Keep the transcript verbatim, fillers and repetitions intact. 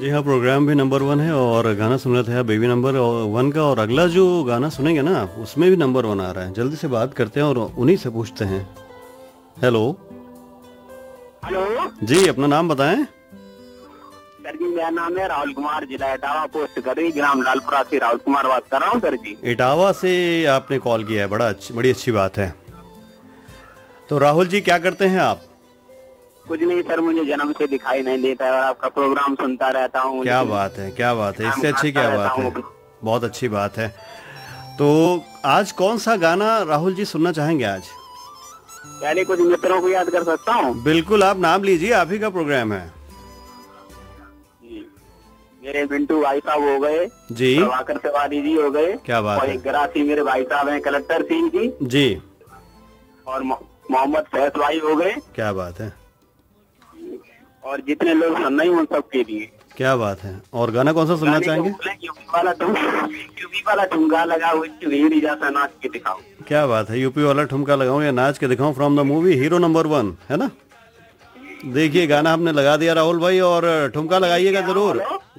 जी हाँ, प्रोग्राम भी number one है और गाना सुन रहे थे आप बेबी नंबर वन का। और अगला जो गाना सुनेंगे ना उसमें भी नंबर वन आ रहा है। जल्दी से बात करते हैं और उन्हीं से पूछते हैं। हेलो। हेलो जी, अपना नाम बताएं। सर जी, मेरा नाम है राहुल कुमार, जिला इटावा, पोस्ट करी, ग्राम लालपुरा से राहुल कुमार बात कर रहा हूँ सर जी। इटावा से आपने कॉल किया है, बड़ा अच्छी बड़ी अच्छी बात है। तो राहुल जी, क्या करते हैं आप? कुछ नहीं सर, मुझे जन्म से दिखाई नहीं देता है और आपका प्रोग्राम सुनता रहता हूँ। क्या बात है, क्या बात है, इससे अच्छी क्या बात है। बहुत अच्छी बात है। तो आज कौन सा गाना राहुल जी सुनना चाहेंगे आज? पहले कुछ मित्रों को याद कर सकता हूँ? बिल्कुल, आप नाम लीजिए, आप ही का प्रोग्राम है जी। मेरे बिंटू भाई साहब हो गए जी, प्रभाकर तिवारी जी हो गए, क्या बात और है। एक गरासी मेरे भाई साहब हैं कलेक्टर सिंह जी जी, और मोहम्मद फैज भाई हो गए, क्या बात है, और जितने लोग सुन रहे हैं उन सबके लिए। क्या बात है। और गाना कौन सा सुनना चाहेंगे? यूपी वाला यूपी वाला ठुमका लगा हुई जैसा नाच के दिखाओ। क्या बात है, यूपी वाला ठुमका लगाऊं या नाच के दिखाऊं, from the movie hero number one, है ना। देखिए, गाना हमने लगा दिया राहुल भाई, और ठुमका लगाइएगा जरूर।